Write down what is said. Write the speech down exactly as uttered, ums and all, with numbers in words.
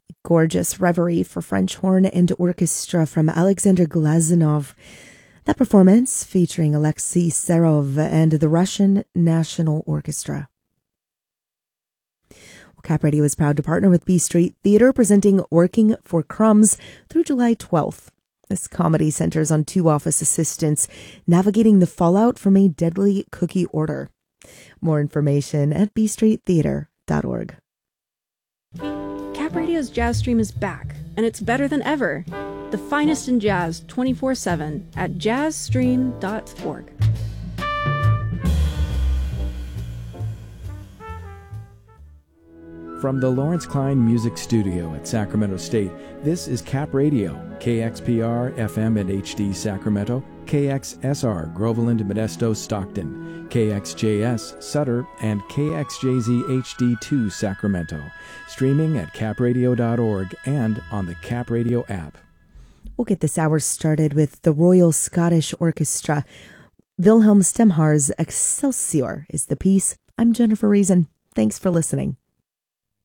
Gorgeous Reverie for French horn and orchestra from Alexander Glazunov. That performance featuring Alexei Serov and the Russian National Orchestra. Well, Cap Radio is proud to partner with B Street Theater, presenting Working for Crumbs through July twelfth. This comedy centers on two office assistants navigating the fallout from a deadly cookie order. More information at b street theater dot org. Cap Radio's Jazz Stream is back, and it's better than ever. The finest in jazz twenty-four seven at jazz stream dot org. From the Lawrence Klein Music Studio at Sacramento State, this is Cap Radio, K X P R F M and H D Sacramento, K X S R Groveland, Modesto, Stockton, K X J S Sutter, and K X J Z H D two Sacramento. Streaming at cap radio dot org and on the Cap Radio app. We'll get this hour started with the Royal Scottish Orchestra. Wilhelm Stemhar's Excelsior is the piece. I'm Jennifer Reason. Thanks for listening.